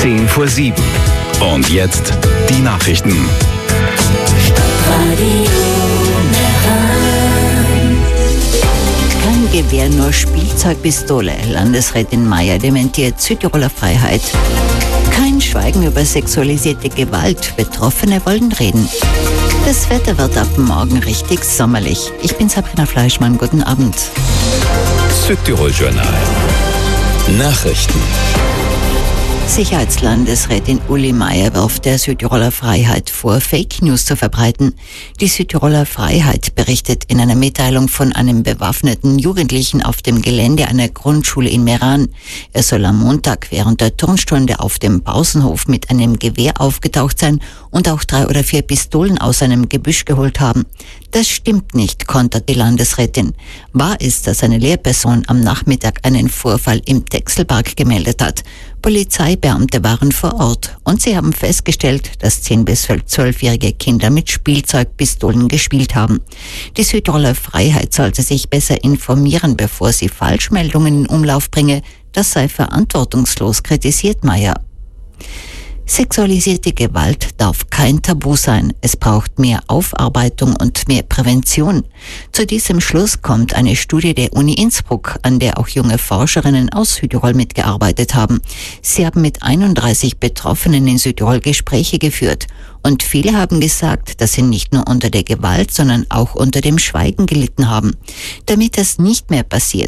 10 vor 7. Und jetzt die Nachrichten. Kein Gewehr, nur Spielzeugpistole. Landesrätin Mayer dementiert Südtiroler Freiheit. Kein Schweigen über sexualisierte Gewalt. Betroffene wollen reden. Das Wetter wird ab morgen richtig sommerlich. Ich bin Sabrina Fleischmann. Guten Abend. Südtirol Journal. Nachrichten. Sicherheitslandesrätin Uli Mayer wirft der Südtiroler Freiheit vor, Fake News zu verbreiten. Die Südtiroler Freiheit berichtet in einer Mitteilung von einem bewaffneten Jugendlichen auf dem Gelände einer Grundschule in Meran. Er soll am Montag während der Turnstunde auf dem Pausenhof mit einem Gewehr aufgetaucht sein und auch 3 oder 4 Pistolen aus einem Gebüsch geholt haben. Das stimmt nicht, kontert die Landesrätin. Wahr ist, dass eine Lehrperson am Nachmittag einen Vorfall im Texelpark gemeldet hat. Polizeibeamte waren vor Ort und sie haben festgestellt, dass 10- bis 12-jährige Kinder mit Spielzeugpistolen gespielt haben. Die Südtiroler Freiheit sollte sich besser informieren, bevor sie Falschmeldungen in Umlauf bringe. Das sei verantwortungslos, kritisiert Mayer. Sexualisierte Gewalt darf kein Tabu sein. Es braucht mehr Aufarbeitung und mehr Prävention. Zu diesem Schluss kommt eine Studie der Uni Innsbruck, an der auch junge Forscherinnen aus Südtirol mitgearbeitet haben. Sie haben mit 31 Betroffenen in Südtirol Gespräche geführt. Und viele haben gesagt, dass sie nicht nur unter der Gewalt, sondern auch unter dem Schweigen gelitten haben. Damit das nicht mehr passiert,